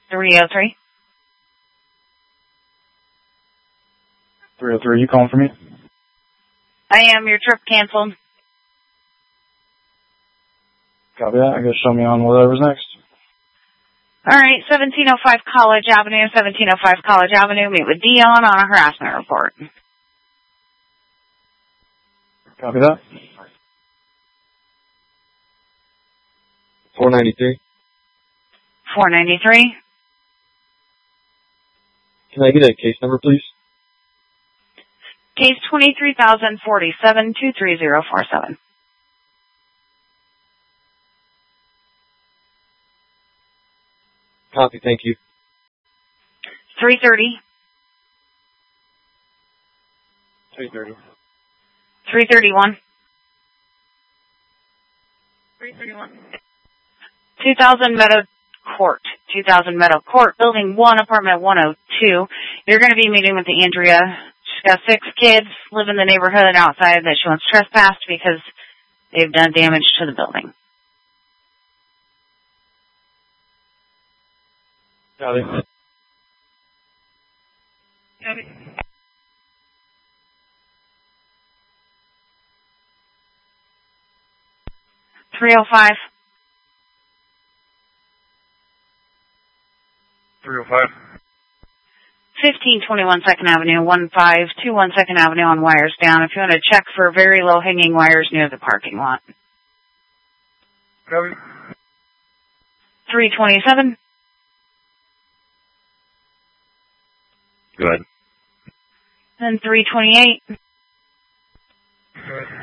303. 303, you calling for me? I am. Your trip canceled. Copy that. I guess show me on whatever's next. All right, 1705 College Avenue, 1705 College Avenue. Meet with Dion on a harassment report. Copy that. 493. 493. Can I get a case number, please? Case 23,047 23047. Copy, thank you. 330. 330. 331. 331. 2000 Meadow Court. 2000 Meadow Court, Building 1, Apartment 102. You're going to be meeting with the Andrea. She's got 6 kids, live in the neighborhood outside that she wants trespassed because they've done damage to the building. Got it. Got it. $305. 305. 1521 2nd Avenue, 1521 2nd Avenue on wires down. If you want to check for very low hanging wires near the parking lot. Copy. 327. Go ahead. And 328. Go ahead.